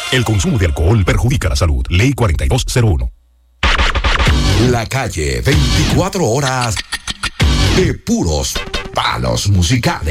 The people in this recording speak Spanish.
El consumo de alcohol perjudica la salud. Ley 4201. La calle, 24 horas de puros palos musicales.